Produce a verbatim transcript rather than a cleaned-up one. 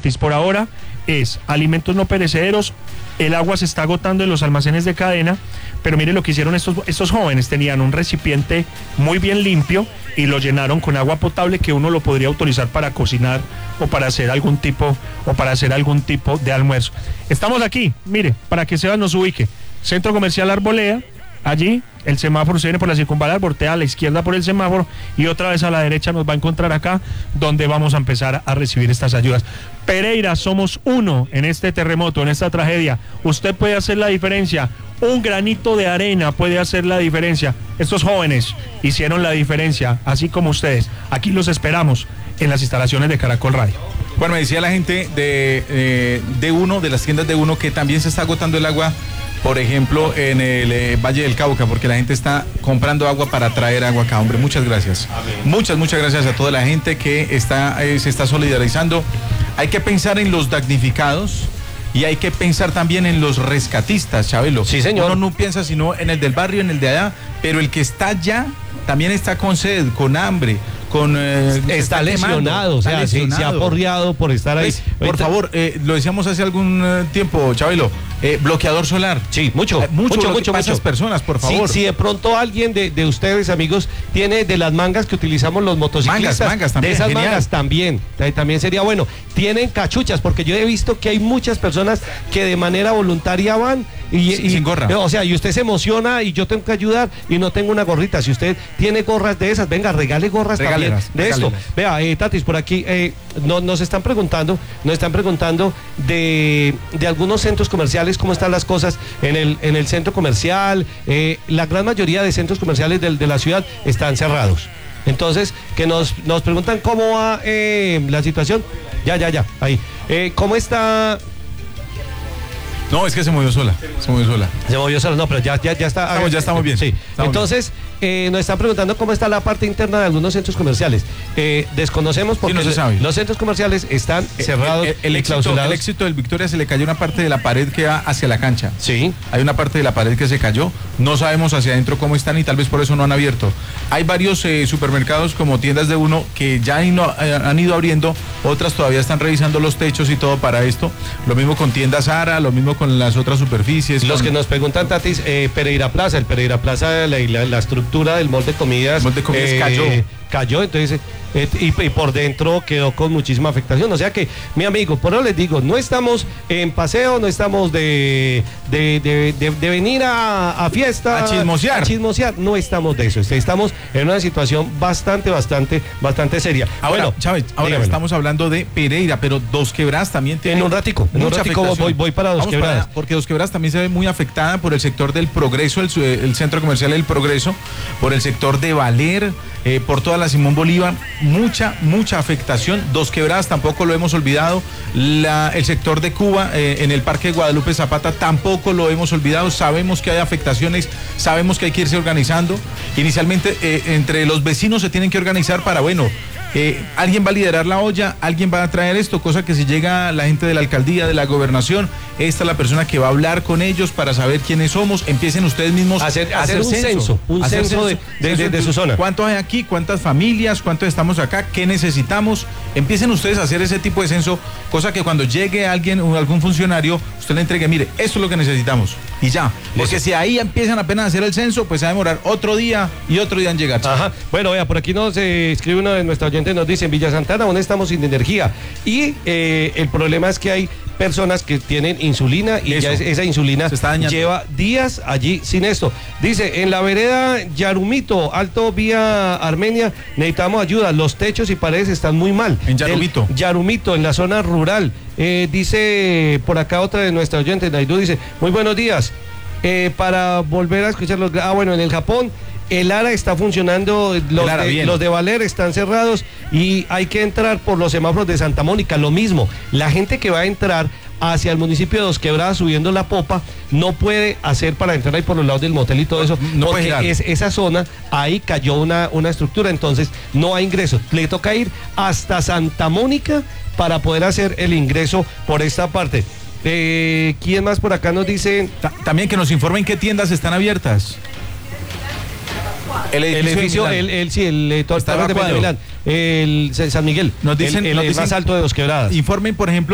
Tatis, por ahora es alimentos no perecederos, el agua se está agotando en los almacenes de cadena, pero mire lo que hicieron estos, estos jóvenes, tenían un recipiente muy bien limpio y lo llenaron con agua potable que uno lo podría utilizar para cocinar o para hacer algún tipo o para hacer algún tipo de almuerzo. Estamos aquí, mire, para que Sebas nos ubique, Centro Comercial Arboleda, allí el semáforo se viene por la circunvalar, voltea a la izquierda por el semáforo y otra vez a la derecha nos va a encontrar acá donde vamos a empezar a recibir estas ayudas. Pereira, somos uno en este terremoto, en esta tragedia. Usted puede hacer la diferencia, un granito de arena puede hacer la diferencia. Estos jóvenes hicieron la diferencia, así como ustedes. Aquí los esperamos en las instalaciones de Caracol Radio. Bueno, me decía la gente de eh, D uno, de las tiendas D uno, que también se está agotando el agua, por ejemplo, en el eh, Valle del Cauca, porque la gente está comprando agua para traer agua acá. Hombre, muchas gracias. Amén. Muchas, muchas gracias a toda la gente que está eh, se está solidarizando. Hay que pensar en los damnificados y hay que pensar también en los rescatistas, Chabelo. Sí, señor. Uno no piensa sino en el del barrio, en el de allá, pero el que está allá también está con sed, con hambre, con eh, está, está lesionado, o sea, lesionado. Se, se ha porreado por estar ahí. Pues, por favor, eh, lo decíamos hace algún eh, tiempo, Chabelo, eh, bloqueador solar. Sí, mucho, eh, mucho, mucho, mucho, para mucho. esas personas, por favor. Si, si de pronto alguien de, de ustedes, amigos, tiene de las mangas que utilizamos los motociclistas, mangas, mangas también, de esas genial. mangas también, también sería bueno. Tienen cachuchas, porque yo he visto que hay muchas personas que de manera voluntaria van y, sin, y sin gorra. O sea, y usted se emociona y yo tengo que ayudar y no tengo una gorrita. Si usted tiene gorras de esas, venga, regale gorras Regálelas, también de regálelas. esto. Vea, eh, Tatis, por aquí eh, no, nos están preguntando, nos están preguntando de, de algunos centros comerciales, cómo están las cosas en el, en el centro comercial. Eh, la gran mayoría de centros comerciales de, de la ciudad están cerrados. Entonces, que nos, nos preguntan cómo va eh, la situación. Ya, ya, ya, ahí. Eh, ¿Cómo está? No, es que se movió sola, se movió sola. Se movió sola, no, pero ya, ya, ya está. Estamos, ya estamos bien. Sí. Estamos Entonces, eh, nos están preguntando cómo está la parte interna de algunos centros comerciales. Eh, desconocemos porque sí, no se sabe. Los centros comerciales están cerrados el, el, el, y éxito, clausurados. el éxito del Victoria se le cayó una parte de la pared que va hacia la cancha. Sí. Hay una parte de la pared que se cayó. No sabemos hacia adentro cómo están y tal vez por eso no han abierto. Hay varios eh, supermercados como tiendas de uno que ya han, eh, han ido abriendo. Otras todavía están revisando los techos y todo para esto. Lo mismo con tiendas Zara, lo mismo con las otras superficies. Los con... que nos preguntan, Tatis, eh, Pereira Plaza, el Pereira Plaza, la, la, la estructura del molde de comidas, molde de comidas eh, cayó. Cayó, entonces, eh, y, y por dentro quedó con muchísima afectación. O sea que, mi amigo, por eso les digo, no estamos en paseo, no estamos de, de, de, de, de venir a, a fiesta. A chismosear. A chismosear, no estamos de eso. Estamos en una situación bastante, bastante, bastante seria. Ahora, bueno, Chávez, ahora dígamelo. estamos hablando de Pereira, pero Dos Quebradas también tiene. En un ratico, en un mucha ratico afectación. voy, voy para Dos Vamos Quebradas. para, porque Dos Quebradas también se ve muy afectada por el sector del Progreso, el, el centro comercial del Progreso, por el sector de Valer, eh, por toda la Simón Bolívar, mucha, mucha afectación. Dos Quebradas tampoco lo hemos olvidado. La, el sector de Cuba, eh, en el Parque Guadalupe Zapata, tampoco lo hemos olvidado. Sabemos que hay afectaciones, sabemos que hay que irse organizando. Inicialmente, eh, entre los vecinos se tienen que organizar para, bueno, Eh, alguien va a liderar la olla, alguien va a traer esto, cosa que si llega la gente de la alcaldía, de la gobernación, esta es la persona que va a hablar con ellos para saber quiénes somos. Empiecen ustedes mismos a hacer, a hacer un censo, censo un hacer censo, censo de, de, de, de su zona. ¿Cuántos hay aquí? ¿Cuántas familias? ¿Cuántos estamos acá? ¿Qué necesitamos? Empiecen ustedes a hacer ese tipo de censo, cosa que cuando llegue alguien o algún funcionario, usted le entregue, mire, esto es lo que necesitamos y ya. Porque si ahí empiezan apenas a hacer el censo, pues se va a demorar otro día y otro día en llegar. Ajá. Bueno, vea, por aquí nos eh, escribe uno de nuestros oyentes, nos dice, en Villa Santana aún estamos sin energía y eh, el problema es que hay personas que tienen insulina y Eso. ya es, esa insulina Se está dañando. lleva días allí sin esto. Dice, en la vereda Yarumito, Alto Vía Armenia, necesitamos ayuda, los techos y paredes están muy mal. En Yarumito. Del Yarumito, en la zona rural. Eh, dice por acá otra de nuestras oyentes, Naidu, dice, muy buenos días. Eh, para volver a escucharlos, ah bueno, en el Japón el ARA está funcionando, los, ARA, de, los de Valer están cerrados y hay que entrar por los semáforos de Santa Mónica, lo mismo, la gente que va a entrar hacia el municipio de Dos Quebradas subiendo la popa, no puede hacer para entrar ahí por los lados del motel y todo eso, no porque puede es, esa zona, ahí cayó una, una estructura, entonces no hay ingreso, le toca ir hasta Santa Mónica para poder hacer el ingreso por esta parte. Eh, ¿Quién más por acá nos dice? Ta- también que nos informen qué tiendas están abiertas. El edificio, el, el, sí, el, el Está Torre de evacuado. Milán, el San Miguel, Nos dicen, el, el, nos el dicen, más alto de Dos Quebradas. Informen, por ejemplo,